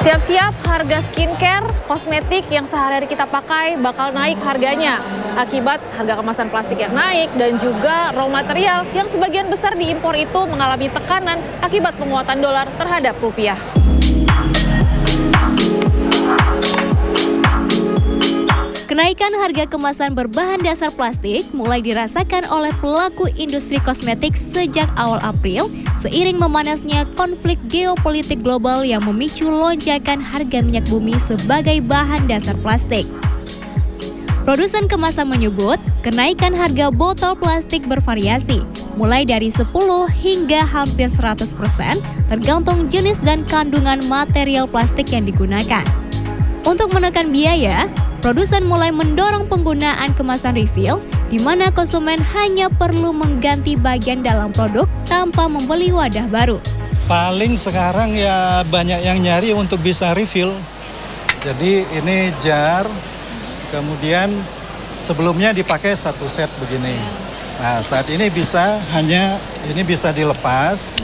Siap-siap harga skincare, kosmetik yang sehari-hari kita pakai bakal naik harganya akibat harga kemasan plastik yang naik dan juga raw material yang sebagian besar diimpor itu mengalami tekanan akibat penguatan dolar terhadap rupiah. Kenaikan harga kemasan berbahan dasar plastik mulai dirasakan oleh pelaku industri kosmetik sejak awal April seiring memanasnya konflik geopolitik global yang memicu lonjakan harga minyak bumi sebagai bahan dasar plastik. Produsen kemasan menyebut kenaikan harga botol plastik bervariasi, mulai dari 10 hingga hampir 100% tergantung jenis dan kandungan material plastik yang digunakan. Untuk menekan biaya, produsen mulai mendorong penggunaan kemasan refill, di mana konsumen hanya perlu mengganti bagian dalam produk tanpa membeli wadah baru. Paling sekarang ya banyak yang nyari untuk bisa refill. Jadi ini jar, kemudian sebelumnya dipakai satu set begini. Nah saat ini bisa dilepas.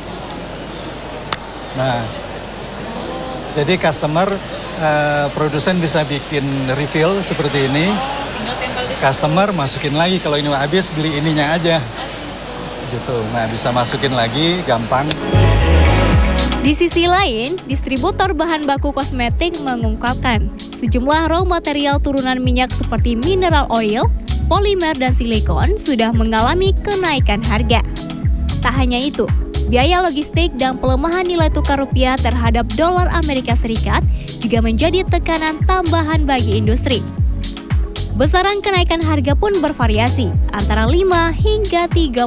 Nah jadi produsen bisa bikin refill seperti ini. Customer masukin lagi, kalau ini habis beli ininya aja. Gitu. Nah, bisa masukin lagi gampang. Di sisi lain, distributor bahan baku kosmetik mengungkapkan sejumlah raw material turunan minyak seperti mineral oil, polimer dan silikon sudah mengalami kenaikan harga. Tak hanya itu, biaya logistik dan pelemahan nilai tukar rupiah terhadap dolar Amerika Serikat juga menjadi tekanan tambahan bagi industri. Besaran kenaikan harga pun bervariasi, antara 5 hingga 30%.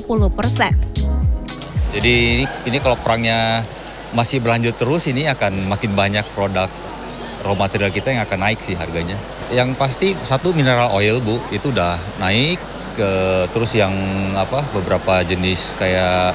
Jadi ini kalau perangnya masih berlanjut terus, ini akan makin banyak produk raw material kita yang akan naik sih harganya. Yang pasti satu mineral oil, Bu, itu udah naik. Terus yang beberapa jenis kayak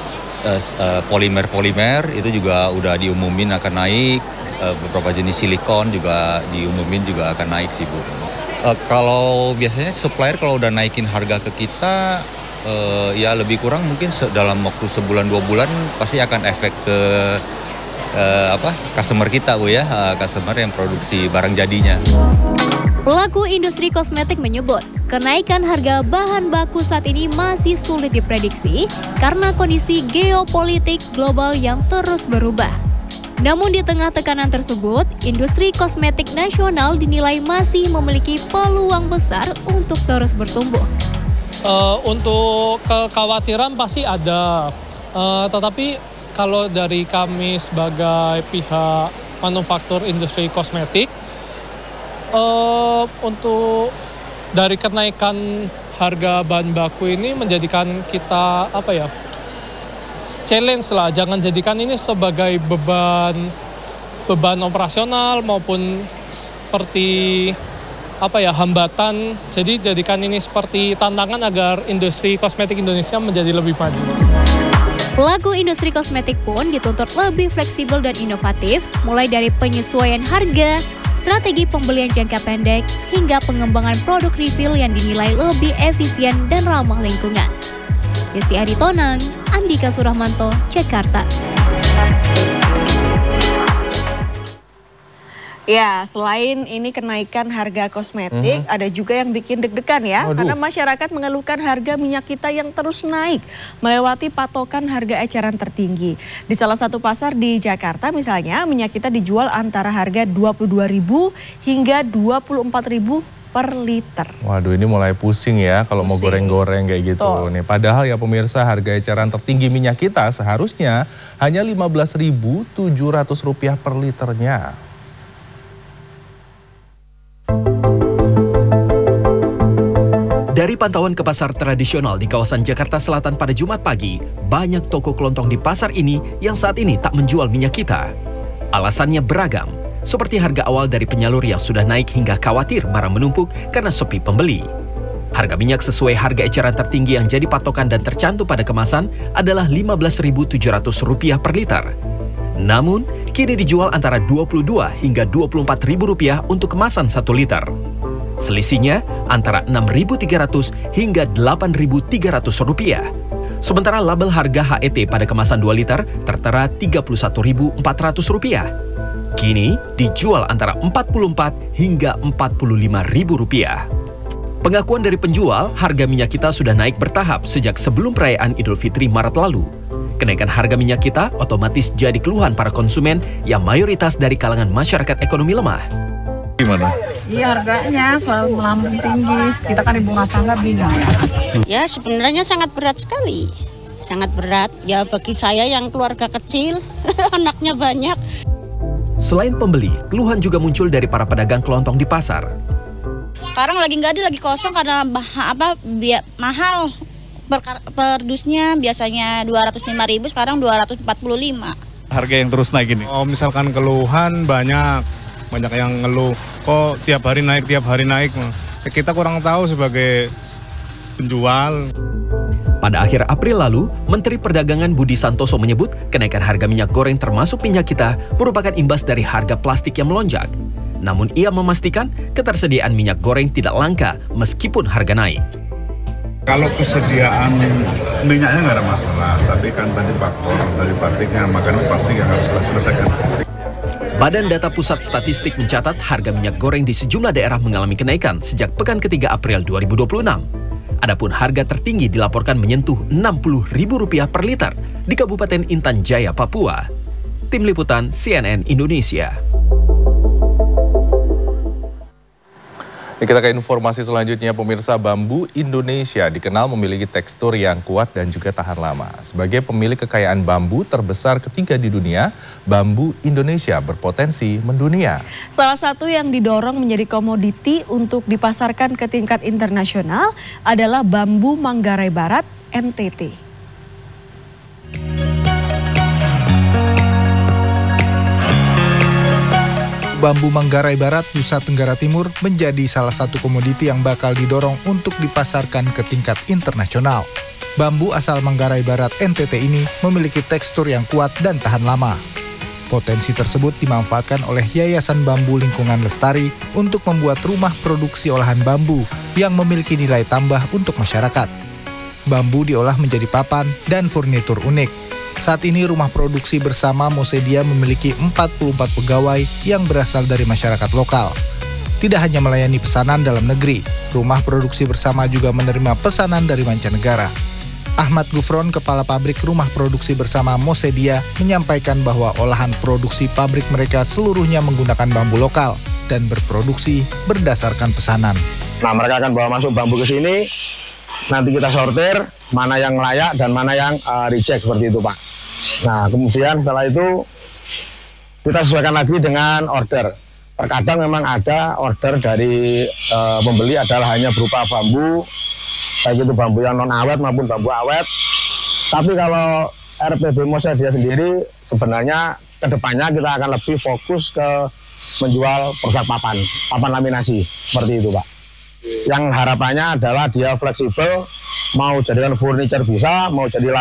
polimer itu juga udah diumumin akan naik, beberapa jenis silikon juga diumumin juga akan naik sih, Bu. Kalau biasanya supplier kalau udah naikin harga ke kita, ya lebih kurang mungkin dalam waktu sebulan 2 bulan pasti akan efek ke customer kita, Bu ya, customer yang produksi barang jadinya. Pelaku industri kosmetik menyebut, kenaikan harga bahan baku saat ini masih sulit diprediksi karena kondisi geopolitik global yang terus berubah. Namun di tengah tekanan tersebut, industri kosmetik nasional dinilai masih memiliki peluang besar untuk terus bertumbuh. Untuk kekhawatiran pasti ada, tetapi kalau dari kami sebagai pihak manufaktur industri kosmetik, untuk dari kenaikan harga bahan baku ini menjadikan kita challenge lah, jangan jadikan ini sebagai beban operasional maupun seperti hambatan. Jadi jadikan ini seperti tantangan agar industri kosmetik Indonesia menjadi lebih maju. Pelaku industri kosmetik pun dituntut lebih fleksibel dan inovatif, mulai dari penyesuaian harga, strategi pembelian jangka pendek, hingga pengembangan produk refill yang dinilai lebih efisien dan ramah lingkungan. Desti Aritonang, Andika Surahmanto, Jakarta. Ya, selain ini kenaikan harga kosmetik, ada juga yang bikin deg-degan ya. Karena masyarakat mengeluhkan harga minyak kita yang terus naik, melewati patokan harga eceran tertinggi. Di salah satu pasar di Jakarta misalnya, minyak kita dijual antara harga Rp22.000 hingga Rp24.000 per liter. Waduh, ini mulai pusing ya kalau mau goreng-goreng kayak gitu. Nih, padahal ya pemirsa, harga eceran tertinggi minyak kita seharusnya hanya Rp15.700 per liternya. Dari pantauan ke pasar tradisional di kawasan Jakarta Selatan pada Jumat pagi, banyak toko kelontong di pasar ini yang saat ini tak menjual minyak kita. Alasannya beragam, seperti harga awal dari penyalur yang sudah naik hingga khawatir barang menumpuk karena sepi pembeli. Harga minyak sesuai harga eceran tertinggi yang jadi patokan dan tercantum pada kemasan adalah Rp15.700 per liter. Namun, kini dijual antara Rp22 hingga Rp24.000 untuk kemasan 1 liter. Selisihnya antara Rp6.300 hingga Rp8.300. Sementara label harga HET pada kemasan 2 liter tertera Rp31.400. Kini dijual antara Rp44 hingga Rp45.000. Pengakuan dari penjual, harga minyak kita sudah naik bertahap sejak sebelum perayaan Idul Fitri Maret lalu. Kenaikan harga minyak kita otomatis jadi keluhan para konsumen yang mayoritas dari kalangan masyarakat ekonomi lemah. Gimana? Iya, harganya selalu melambung tinggi. Kita kan ibu rumah tangga bingung. Ya sebenarnya sangat berat sekali. Sangat berat ya bagi saya yang keluarga kecil, anaknya banyak. Selain pembeli, keluhan juga muncul dari para pedagang kelontong di pasar. Sekarang lagi nggak ada, lagi kosong karena mahal. Per dusnya biasanya 205.000, sekarang 245. Harga yang terus naik ini. Oh, misalkan keluhan banyak yang ngeluh. Kok tiap hari naik. Kita kurang tahu sebagai penjual. Pada akhir April lalu, Menteri Perdagangan Budi Santoso menyebut kenaikan harga minyak goreng termasuk minyak kita merupakan imbas dari harga plastik yang melonjak. Namun ia memastikan ketersediaan minyak goreng tidak langka meskipun harga naik. Kalau kesediaan minyaknya nggak ada masalah, tapi kan tadi faktor dari plastiknya, makanya plastik yang harus kita selesaikan. Badan Data Pusat Statistik mencatat harga minyak goreng di sejumlah daerah mengalami kenaikan sejak pekan ketiga April 2026. Adapun harga tertinggi dilaporkan menyentuh Rp60.000 per liter di Kabupaten Intan Jaya, Papua. Tim Liputan CNN Indonesia. Kita ke informasi selanjutnya, pemirsa. Bambu Indonesia dikenal memiliki tekstur yang kuat dan juga tahan lama. Sebagai pemilik kekayaan bambu terbesar ketiga di dunia, bambu Indonesia berpotensi mendunia. Salah satu yang didorong menjadi komoditi untuk dipasarkan ke tingkat internasional adalah bambu Manggarai Barat, NTT. Bambu Manggarai Barat, Nusa Tenggara Timur menjadi salah satu komoditi yang bakal didorong untuk dipasarkan ke tingkat internasional. Bambu asal Manggarai Barat NTT ini memiliki tekstur yang kuat dan tahan lama. Potensi tersebut dimanfaatkan oleh Yayasan Bambu Lingkungan Lestari untuk membuat rumah produksi olahan bambu yang memiliki nilai tambah untuk masyarakat. Bambu diolah menjadi papan dan furnitur unik. Saat ini rumah produksi bersama Mosedia memiliki 44 pegawai yang berasal dari masyarakat lokal. Tidak hanya melayani pesanan dalam negeri, rumah produksi bersama juga menerima pesanan dari mancanegara. Ahmad Gufron, kepala pabrik rumah produksi bersama Mosedia, menyampaikan bahwa olahan produksi pabrik mereka seluruhnya menggunakan bambu lokal dan berproduksi berdasarkan pesanan. Nah, mereka akan bawa masuk bambu ke sini, nanti kita sortir mana yang layak dan mana yang reject, seperti itu, Pak. Nah, kemudian setelah itu kita sesuaikan lagi dengan order. Terkadang memang ada order dari pembeli adalah hanya berupa bambu, baik itu bambu yang non awet maupun bambu awet. Tapi kalau RPB Mosedia sendiri sebenarnya kedepannya kita akan lebih fokus ke menjual produk papan laminasi, seperti itu, Pak. Yang harapannya adalah dia fleksibel, mau jadikan furniture bisa, mau jadi